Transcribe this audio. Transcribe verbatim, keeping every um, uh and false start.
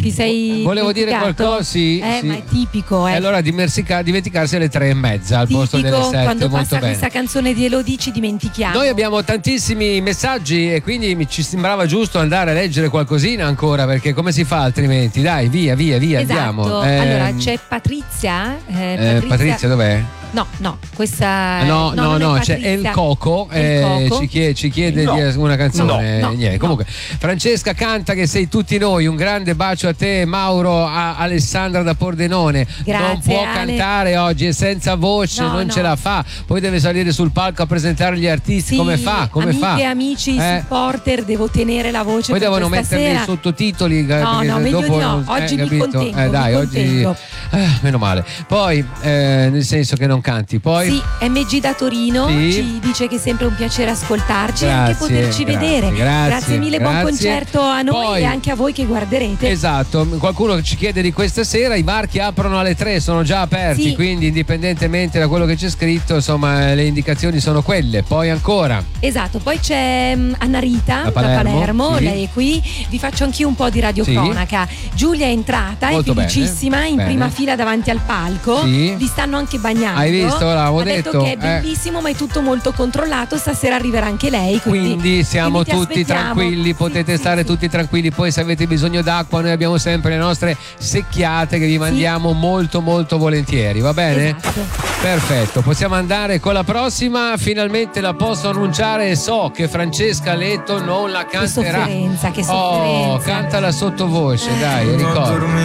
Ti sei Volevo dire dimenticato? qualcosa, sì. Eh, sì. ma è tipico, eh. E allora dimentica- dimenticarsi alle tre e mezza al posto Tipico, delle sette. quando Molto passa bene. questa canzone di Elodie ci dimentichiamo. Noi abbiamo tantissimi messaggi e quindi mi ci sembrava giusto andare a leggere qualcosina ancora, perché come si fa altrimenti? Dai, via, via, via, Esatto. andiamo. Allora Ehm, c'è Patrizia. eh, eh, Patrizia, Patrizia dov'è? No, no, questa Ah, no, no, non no, è c'è Patrizia. El Coco, El eh, Coco. ci chiede, ci chiede No. di una canzone. No, no, Niente. no. Comunque, Francesca canta che sei tutti noi. Un grande bacio a te, Mauro, a Alessandra da Pordenone. Grazie, non può Ale. cantare oggi, è senza voce, No, non no. ce la fa. Poi deve salire sul palco a presentare gli artisti. Sì, come fa? Come amiche fa? e amici, Eh? supporter, devo tenere la voce. Poi per devono questa metterli sera. i sottotitoli. No, perché no, meglio dopo di no. non- Oggi eh, mi capito? contengo, Eh, dai, mi oggi contengo. eh, meno male. Poi, eh, nel senso che non canti. Poi Sì, M G da Torino Sì. ci dice che è sempre un piacere ascoltarci e Grazie, anche poterci grazie, vedere. grazie, mille, buon grazie. concerto a noi Poi- e anche a voi che guarderete. Esatto, qualcuno ci chiede di questa sera, i varchi aprono alle tre, sono già aperti, Sì. quindi indipendentemente da quello che c'è scritto, insomma, le indicazioni sono quelle. Poi ancora Esatto, poi c'è mm, Anna Rita Da Palermo, da Palermo, sì. lei è qui. Vi faccio anch'io un po' di radiocronaca. Giulia è entrata, Molto è felicissima, bene, in bene. prima fila davanti al palco. Sì. Vi stanno anche bagnando. Hai visto? L'avevo ha detto, detto, che è eh. bellissimo, ma è tutto molto controllato. Stasera arriverà anche lei. Quindi, Quindi siamo quindi ti tutti aspettiamo. tranquilli, potete Sì, stare sì, tutti tranquilli. Poi se avete bisogno d'acqua noi abbiamo sempre le nostre secchiate che vi mandiamo molto molto volentieri, va bene? Esatto. Perfetto, possiamo andare con la prossima, finalmente la posso annunciare, so che Francesca Letto non la Che canterà. sofferenza, che Oh, sofferenza. cantala sottovoce, dai, ricorda.